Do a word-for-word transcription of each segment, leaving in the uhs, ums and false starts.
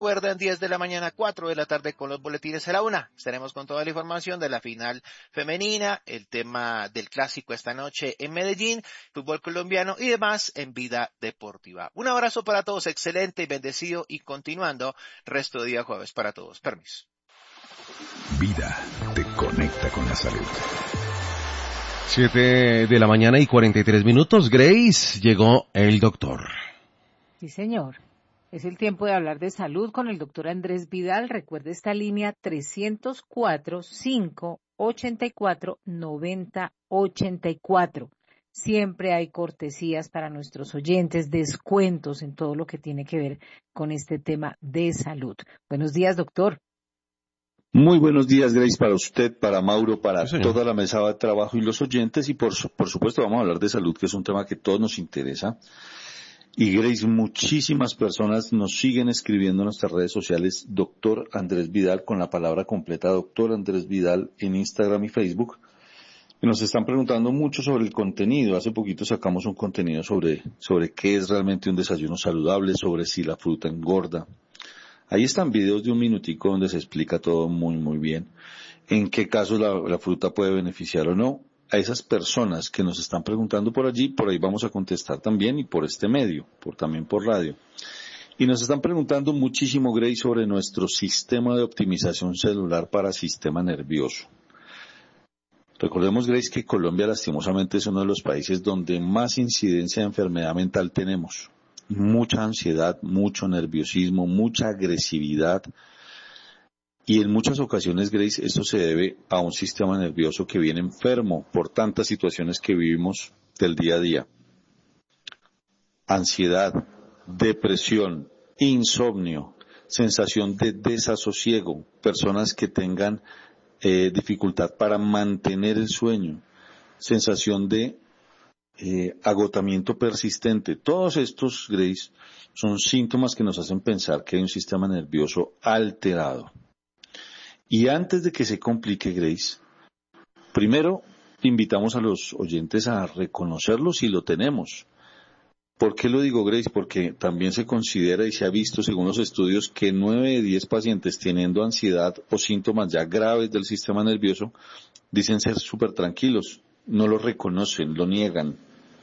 Recuerden, diez de la mañana, cuatro de la tarde con los boletines a la una. Estaremos con toda la información de la final femenina, el tema del clásico esta noche en Medellín, fútbol colombiano y demás en Vida Deportiva. Un abrazo para todos, excelente y bendecido, y continuando, resto de día jueves para todos. Permiso. Vida te conecta con la salud. Siete de la mañana y cuarenta y tres minutos. Grace, llegó el doctor. Sí, señor. Es el tiempo de hablar de salud con el doctor Andrés Vidal. Recuerde esta línea trescientos cuatro, cinco ochenta y cuatro, noventa ochenta y cuatro. Siempre hay cortesías para nuestros oyentes, descuentos en todo lo que tiene que ver con este tema de salud. Buenos días, doctor. Muy buenos días, Grace, para usted, para Mauro, para Sí, toda la mesa de trabajo y los oyentes. Y por, por supuesto vamos a hablar de salud, que es un tema que a todos nos interesa. Y Grace, muchísimas personas nos siguen escribiendo en nuestras redes sociales, doctor Andrés Vidal, con la palabra completa, doctor Andrés Vidal, en Instagram y Facebook. Y nos están preguntando mucho sobre el contenido. Hace poquito sacamos un contenido sobre, sobre qué es realmente un desayuno saludable, sobre si la fruta engorda. Ahí están videos de un minutico donde se explica todo muy, muy bien. En qué casos la, la fruta puede beneficiar o no. A esas personas que nos están preguntando por allí, por ahí vamos a contestar también, y por este medio, por también por radio. Y nos están preguntando muchísimo, Grace, sobre nuestro sistema de optimización celular para sistema nervioso. Recordemos, Grace, que Colombia lastimosamente es uno de los países donde más incidencia de enfermedad mental tenemos. Mucha ansiedad, mucho nerviosismo, mucha agresividad. Y en muchas ocasiones, Grace, esto se debe a un sistema nervioso que viene enfermo por tantas situaciones que vivimos del día a día. Ansiedad, depresión, insomnio, sensación de desasosiego, personas que tengan eh, dificultad para mantener el sueño, sensación de eh, agotamiento persistente. Todos estos, Grace, son síntomas que nos hacen pensar que hay un sistema nervioso alterado. Y antes de que se complique, Grace, primero invitamos a los oyentes a reconocerlo si lo tenemos. ¿Por qué lo digo, Grace? Porque también se considera y se ha visto, según los estudios, que nueve de diez pacientes teniendo ansiedad o síntomas ya graves del sistema nervioso dicen ser súper tranquilos, no lo reconocen, lo niegan,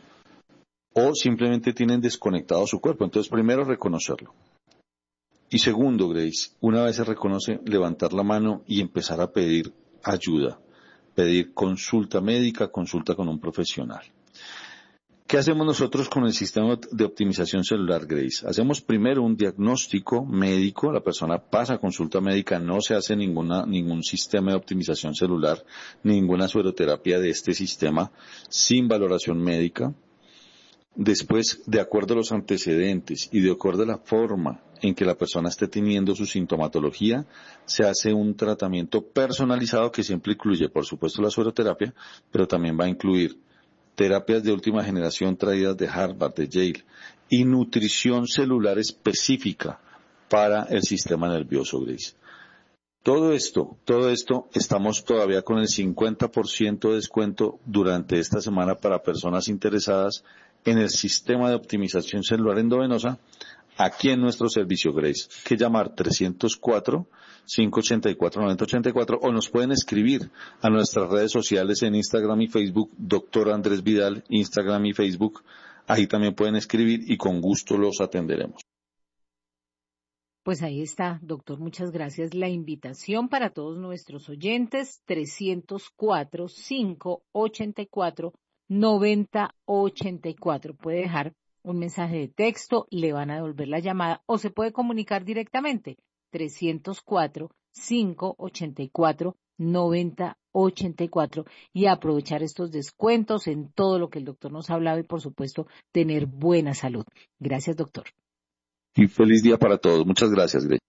o simplemente tienen desconectado su cuerpo. Entonces, primero reconocerlo. Y segundo, Grace, una vez se reconoce, levantar la mano y empezar a pedir ayuda, pedir consulta médica, consulta con un profesional. ¿Qué hacemos nosotros con el sistema de optimización celular, Grace? Hacemos primero un diagnóstico médico, la persona pasa a consulta médica, no se hace ninguna, ningún sistema de optimización celular, ninguna sueroterapia de este sistema sin valoración médica. Después, de acuerdo a los antecedentes y de acuerdo a la forma en que la persona esté teniendo su sintomatología, se hace un tratamiento personalizado que siempre incluye, por supuesto, la sueroterapia, pero también va a incluir terapias de última generación traídas de Harvard, de Yale, y nutrición celular específica para el sistema nervioso, Grace. Todo esto, todo esto, estamos todavía con el cincuenta por ciento de descuento durante esta semana para personas interesadas en el sistema de optimización celular endovenosa aquí en nuestro servicio, Grace. Que llamar trescientos cuatro, cinco ochenta y cuatro, noventa ochenta y cuatro, o nos pueden escribir a nuestras redes sociales en Instagram y Facebook, doctor Andrés Vidal, Instagram y Facebook. Ahí también pueden escribir y con gusto los atenderemos. Pues ahí está, doctor, muchas gracias. La invitación para todos nuestros oyentes, trescientos cuatro, cinco ochenta y cuatro, noventa ochenta y cuatro. Puede dejar un mensaje de texto, le van a devolver la llamada o se puede comunicar directamente, trescientos cuatro, cinco ochenta y cuatro, noventa ochenta y cuatro, y aprovechar estos descuentos en todo lo que el doctor nos ha hablado y, por supuesto, tener buena salud. Gracias, doctor. Y feliz día para todos. Muchas gracias, Grace.